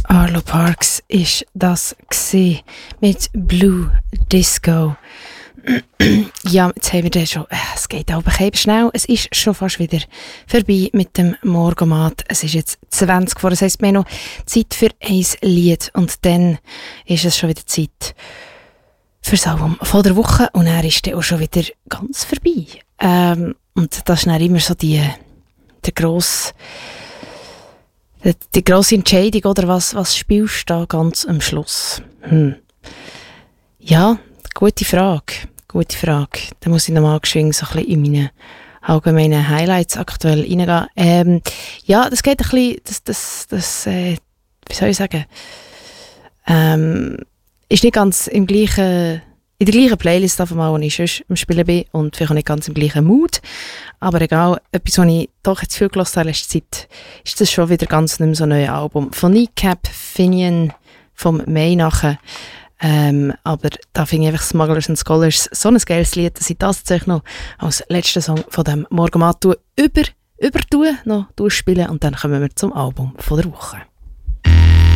Arlo Parks ist das mit Blue Disco. Ja, jetzt haben wir dann schon, es geht aber eben schnell, es ist schon fast wieder vorbei mit dem Morgenmat. Es ist jetzt 20 vor, das heisst, wir haben noch Zeit für ein Lied und dann ist es schon wieder Zeit für das Album von der Woche und dann ist dann auch schon wieder ganz vorbei. Und das ist dann immer so die grosse Entscheidung, oder was spielst du da ganz am Schluss? Ja, gute Frage. Da muss ich nochmal geschwind so ein bisschen in meine allgemeinen Highlights aktuell reingehen. Ja, das geht ein bisschen, wie soll ich sagen, ist nicht ganz in der gleichen Playlist auf einmal, wo ich sonst am Spielen bin und vielleicht auch nicht ganz im gleichen Mood. Aber egal, etwas, was ich doch jetzt viel gehört habe in letzter Zeit, ist das schon wieder ganz nicht mehr so ein neues Album. Von Kneecap Finian vom Mai nachher. Aber da finde ich einfach Smugglers and Scholars so ein geiles Lied, dass ich das jetzt noch als letzten Song von dem Morgenmat überspielen und dann kommen wir zum Album von der Woche.